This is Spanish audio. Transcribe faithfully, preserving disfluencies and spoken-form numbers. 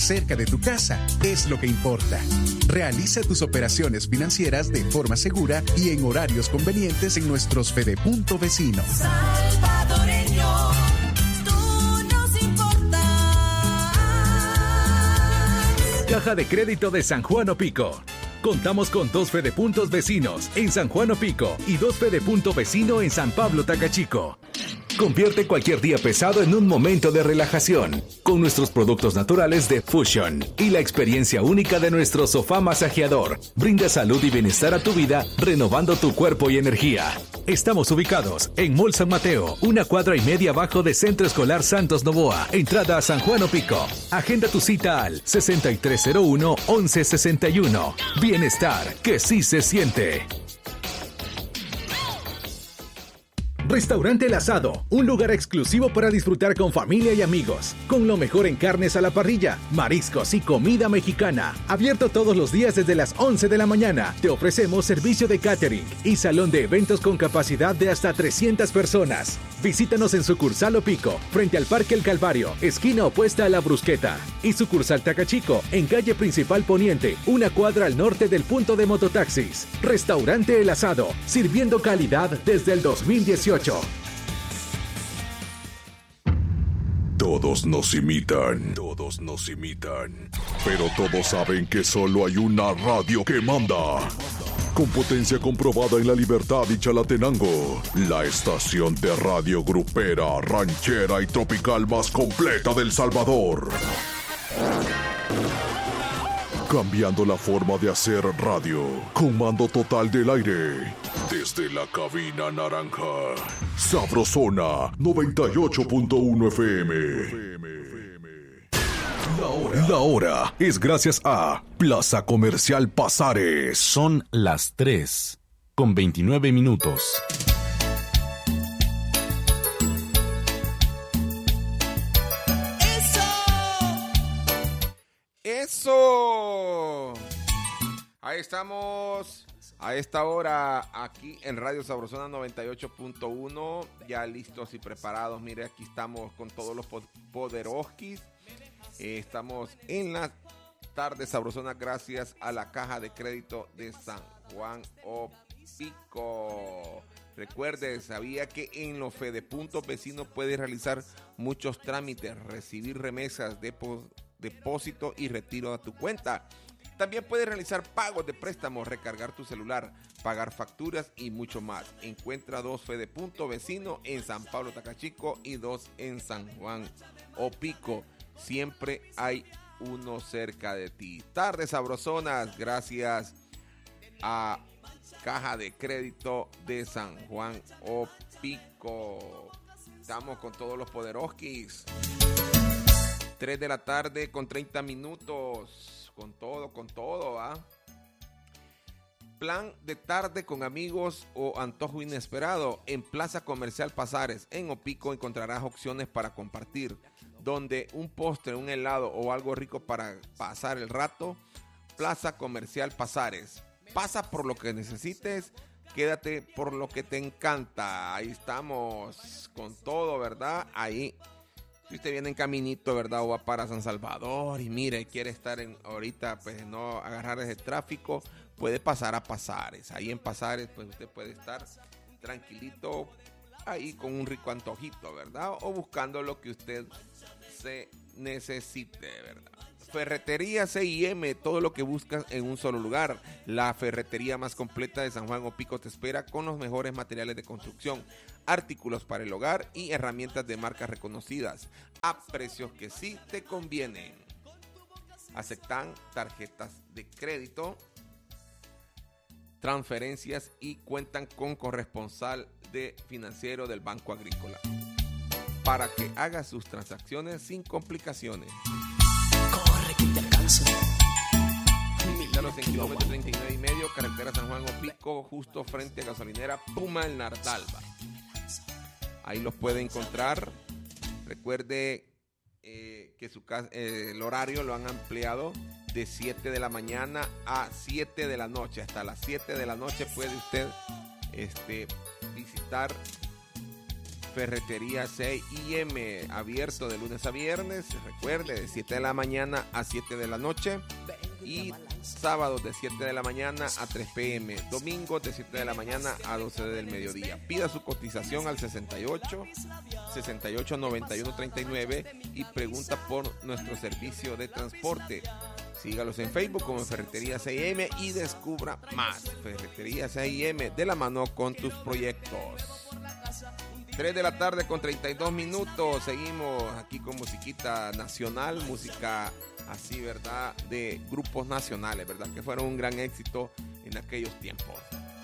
cerca de tu casa es lo que importa. Realiza tus operaciones financieras de forma segura y en horarios convenientes en nuestros Fedepunto vecinos. Salvadoreño, tú nos importas. Caja de Crédito de San Juan Opico. Contamos con dos Fedepuntos vecinos en San Juan Opico y dos Fedepunto vecino en San Pablo Tacachico. Convierte cualquier día pesado en un momento de relajación con nuestros productos naturales de Fusion y la experiencia única de nuestro sofá masajeador. Brinda salud y bienestar a tu vida, renovando tu cuerpo y energía. Estamos ubicados en Mall San Mateo, una cuadra y media abajo de Centro Escolar Santos Novoa, entrada a San Juan Opico. Agenda tu cita al sesenta y tres cero uno, once sesenta y uno. Bienestar que sí se siente. Restaurante El Asado, un lugar exclusivo para disfrutar con familia y amigos, con lo mejor en carnes a la parrilla, mariscos y comida mexicana. Abierto todos los días desde las once de la mañana. Te ofrecemos servicio de catering y salón de eventos con capacidad de hasta trescientas personas. Visítanos en sucursal Opico, frente al Parque El Calvario, esquina opuesta a La Brusqueta, y sucursal Tacachico, en calle Principal Poniente, una cuadra al norte del punto de mototaxis. Restaurante El Asado, sirviendo calidad desde el dos mil dieciocho. Todos nos imitan, todos nos imitan, pero todos saben que solo hay una radio que manda. Con potencia comprobada en La Libertad y Chalatenango, la estación de radio grupera, ranchera y tropical más completa del Salvador. Cambiando la forma de hacer radio, con mando total del aire. Desde la cabina naranja, Sabrosona noventa y ocho punto uno F M. La hora. La hora es gracias a Plaza Comercial Pasares. Son las tres con veintinueve minutos. ¡Eso! Ahí estamos a esta hora aquí en Radio Sabrosona noventa y ocho punto uno, ya listos y preparados. Mire, aquí estamos con todos los poderoskis. Eh, estamos en la tarde sabrosona gracias a la Caja de Crédito de San Juan Opico. Recuerde, sabía que en los Fedepuntos vecinos puede realizar muchos trámites, recibir remesas, depo, depósito y retiro a tu cuenta. También puedes realizar pagos de préstamos, recargar tu celular, pagar facturas y mucho más. Encuentra dos Fedepuntos vecinos en San Pablo Tacachico y dos en San Juan Opico. Siempre hay uno cerca de ti. Tardes sabrosonas, gracias a Caja de Crédito de San Juan Opico. Estamos con todos los poderoskis. tres de la tarde con treinta minutos. Con todo, con todo, ¿ah? Plan de tarde con amigos o antojo inesperado. En Plaza Comercial Pasares, en Opico, encontrarás opciones para compartir, donde un postre, un helado o algo rico para pasar el rato. Plaza Comercial Pasares. Pasa por lo que necesites, quédate por lo que te encanta. Ahí estamos con todo, ¿verdad? Ahí, si usted viene en caminito, ¿verdad? O va para San Salvador y mire, quiere estar en ahorita, pues no agarrar ese tráfico, puede pasar a Pasares. Ahí en Pasares, pues usted puede estar tranquilito ahí con un rico antojito, ¿verdad? O buscando lo que usted se necesite, ¿verdad? Ferretería C I M, todo lo que buscas en un solo lugar. La ferretería más completa de San Juan Opico te espera con los mejores materiales de construcción, artículos para el hogar y herramientas de marcas reconocidas a precios que sí te convienen. Aceptan tarjetas de crédito, transferencias y cuentan con corresponsal de financiero del Banco Agrícola para que haga sus transacciones sin complicaciones. Corre que te alcanzo. Visítalos en kilómetro treinta y nueve y medio, carretera San Juan Opico, justo frente a gasolinera Puma El Nardalba. Ahí los puede encontrar. Recuerde eh, que su casa, eh, el horario lo han ampliado de siete de la mañana a siete de la noche. Hasta las siete de la noche puede usted este, visitar Ferretería C I M, abierto de lunes a viernes, recuerde, de siete de la mañana a siete de la noche, y sábados de siete de la mañana a tres p.m., domingos de siete de la mañana a doce del mediodía. Pida su cotización al sesenta y ocho, sesenta y ocho, noventa y uno, treinta y nueve y pregunta por nuestro servicio de transporte. Sígalos en Facebook como Ferretería C I M y descubra más. Ferretería C I M, de la mano con tus proyectos. tres de la tarde con treinta y dos minutos. Seguimos aquí con musiquita nacional, música así, ¿verdad? De grupos nacionales, ¿verdad? Que fueron un gran éxito en aquellos tiempos.